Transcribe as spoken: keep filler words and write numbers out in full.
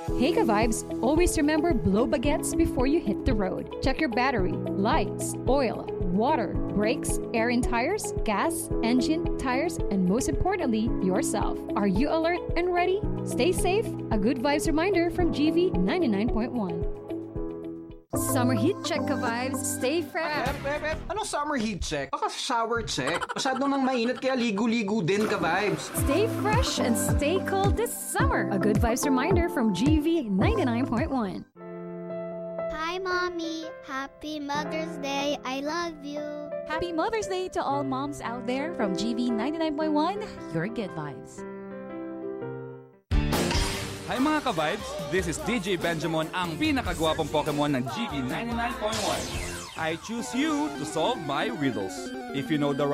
Hey ka-vibes, always remember blow baguettes before you hit the road. Check your battery, lights, oil, water, brakes, air in tires, gas, engine, tires, and most importantly, yourself. Are you alert and ready? Stay safe. A good vibes reminder from G V ninety-nine point one. Summer heat check ka-vibes. Stay fresh. Ep, ep, ep. Anong summer heat check? Baka shower check. Masyado nang mainit kaya ligo-ligo din ka-vibes. Stay fresh and stay cool this summer. A good vibes reminder from G V ninety-nine point one. Hi, Mommy. Happy Mother's Day. I love you. Happy Mother's Day to all moms out there from G V ninety-nine point one, your good vibes. Hi mga ka-vibes! This is D J Benjamin, ang pinakagwapong Pokemon ng G V ninety-nine point one. I choose you to solve my riddles. If you know the